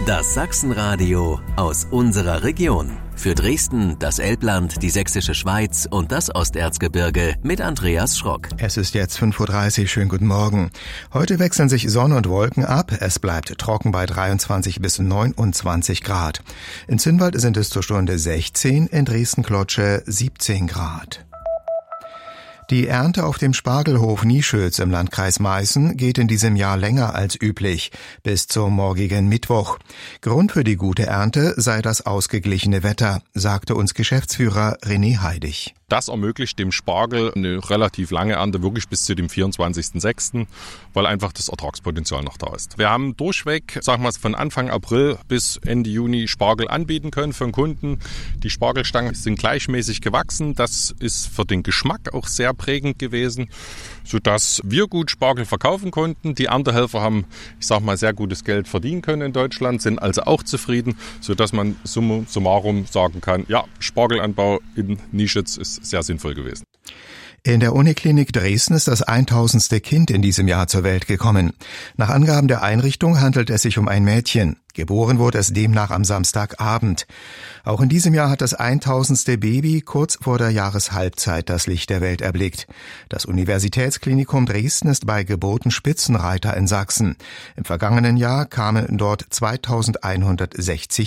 Das Sachsenradio aus unserer Region. Für Dresden, das Elbland, die Sächsische Schweiz und das Osterzgebirge mit Andreas Schrock. Es ist jetzt 5:30 Uhr. Schönen guten Morgen. Heute wechseln sich Sonne und Wolken ab. Es bleibt trocken bei 23 bis 29 Grad. In Zinnwald sind es zur Stunde 16, in Dresden-Klotsche 17 Grad. Die Ernte auf dem Spargelhof Nieschöz im Landkreis Meißen geht in diesem Jahr länger als üblich, bis zum morgigen Mittwoch. Grund für die gute Ernte sei das ausgeglichene Wetter, sagte uns Geschäftsführer René Heidig. Das ermöglicht dem Spargel eine relativ lange Ernte, wirklich bis zu dem 24.06., weil einfach das Ertragspotenzial noch da ist. Wir haben durchweg, von Anfang April bis Ende Juni Spargel anbieten können für den Kunden. Die Spargelstangen sind gleichmäßig gewachsen. Das ist für den Geschmack auch sehr prägend gewesen, sodass wir gut Spargel verkaufen konnten. Die Erntehelfer haben, sehr gutes Geld verdienen können in Deutschland, sind also auch zufrieden, sodass man summa summarum sagen kann, ja, Spargelanbau in Nieschöz ist sehr sinnvoll gewesen. In der Uniklinik Dresden ist das 1000. Kind in diesem Jahr zur Welt gekommen. Nach Angaben der Einrichtung handelt es sich um ein Mädchen. Geboren wurde es demnach am Samstagabend. Auch in diesem Jahr hat das 1000. Baby kurz vor der Jahreshalbzeit das Licht der Welt erblickt. Das Universitätsklinikum Dresden ist bei Geburten Spitzenreiter in Sachsen. Im vergangenen Jahr kamen dort 2160